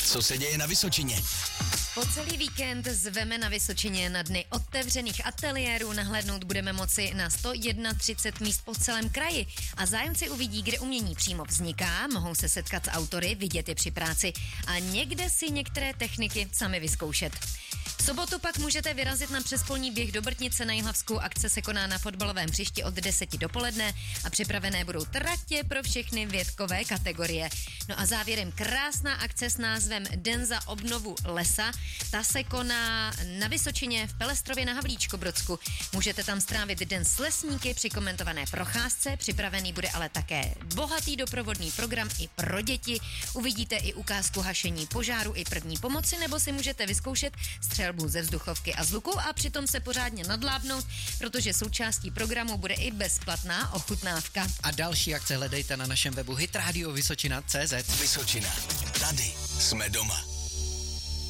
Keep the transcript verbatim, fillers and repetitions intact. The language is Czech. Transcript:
Co se děje na Vysočině? Po celý víkend zveme na Vysočině na dny otevřených ateliérů. Nahlédnout budeme moci na sto třicet jedna míst po celém kraji a zájemci uvidí, kde umění přímo vzniká, mohou se setkat s autory, vidět je při práci a někde si některé techniky sami vyzkoušet. V sobotu pak můžete vyrazit na přespolní běh do Brtnice na Jihlavskou. Akce se koná na fotbalovém hřišti od deseti dopoledne a připravené budou tratě pro všechny věkové kategorie. No a závěrem krásná akce s názvem Den za obnovu lesa. Ta se koná na Vysočině v Pelestrově na Havlíčkobrodsku. Můžete tam strávit den s lesníky při komentované procházce. Připravený bude ale také bohatý doprovodný program i pro děti. Uvidíte i ukázku hašení požáru i první pomoci, nebo si můžete vyzkoušet střelbu ze vzduchovky a z luku a přitom se pořádně nadlábnout, protože součástí programu bude i bezplatná ochutnávka. A další akce hledejte na našem webu hitradio vysočina tečka cé zet. Vysočina. Tady jsme doma.